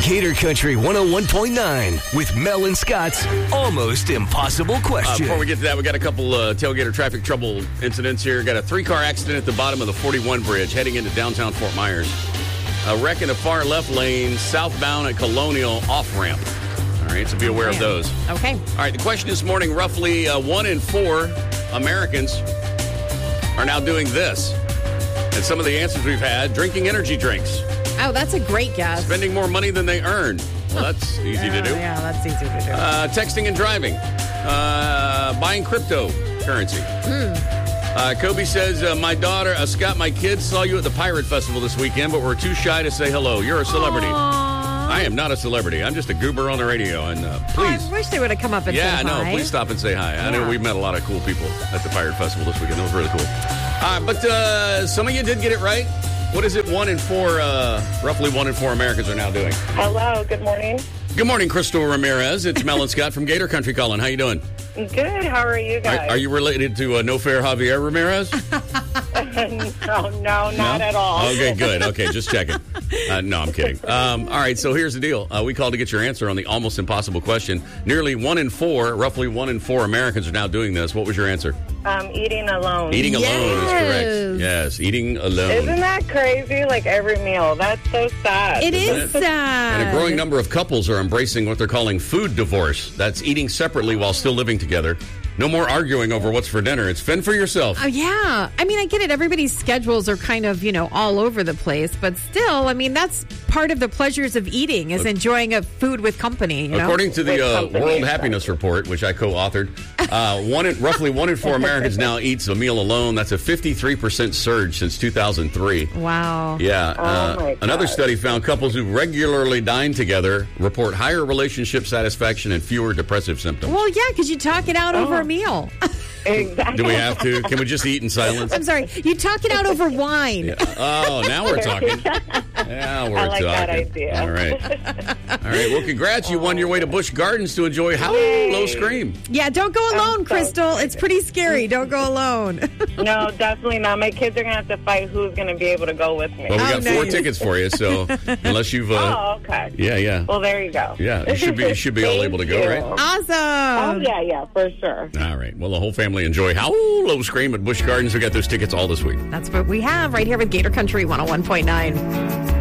Gator Country 101.9 with Mel and Scott's Almost Impossible Question. Before we get to that, we got a couple tailgater traffic trouble incidents here. Got a 3-car accident at the bottom of the 41 bridge heading into downtown Fort Myers. A wreck in the far left lane, southbound at Colonial off-ramp. All right, so be aware of those. Okay. All right, the question this morning, roughly 1 in 4 Americans are now doing this. And some of the answers we've had, drinking energy drinks. Oh, that's a great guess. Spending more money than they earn. Well, that's easy to do. Yeah, that's easy to do. Texting and driving. Buying cryptocurrency. Kobe says, my daughter, Scott, my kids saw you at the Pirate Festival this weekend, but were too shy to say hello. You're a celebrity. Aww. I am not a celebrity. I'm just a goober on the radio. And please. I wish they would have come up and said hi. Yeah, please stop and say hi. I know we met a lot of cool people at the Pirate Festival this weekend. That was really cool. But some of you did get it right. What is it? 1 in 4, roughly 1 in 4 Americans are now doing. Hello, good morning. Good morning, Crystal Ramirez. It's Mel and Scott from Gator Country calling. How you doing? Good. How are you guys? Are you related to No Fair Javier Ramirez? No, not at all. Okay, good. Okay, just checking. No, I'm kidding. All right, so here's the deal. We called to get your answer on the almost impossible question. Nearly 1 in 4, roughly 1 in 4 Americans are now doing this. What was your answer? Eating alone. Eating alone is correct. Yes, eating alone. Isn't that crazy? Like every meal. That's so sad. It is sad. And a growing number of couples are embracing what they're calling food divorce. That's eating separately while still living together. No more arguing over what's for dinner. It's fend for yourself. Oh, yeah. I mean, I get it. Everybody's schedules are kind of, all over the place. But still, I mean, that's part of the pleasures of eating is enjoying a food with company. According to the World Happiness Report, which I co-authored, roughly 1 in 4 Americans now eats a meal alone. That's a 53% surge since 2003. Wow. Yeah. Another study found couples who regularly dine together report higher relationship satisfaction and fewer depressive symptoms. Well, yeah, because you talk it out over a meal. Exactly. Do we have to? Can we just eat in silence? I'm sorry. You talk it out over wine. Yeah. Oh, now we're talking. Now we're I like talking. that idea. All right. Well, congrats. You won your way to Busch Gardens to enjoy Low Scream. Yeah, don't go alone, Crystal. Excited. It's pretty scary. Don't go alone. No, definitely not. My kids are going to have to fight who's going to be able to go with me. Well, we got 4 nice. tickets for you, so unless you've... okay. Yeah. Well, there you go. Yeah, you should be all able to go, right? Awesome. Oh, yeah, for sure. All right. Well, the whole family enjoy Low Scream at Busch Gardens. We got those tickets all this week. That's what we have right here with Gator Country 101.9.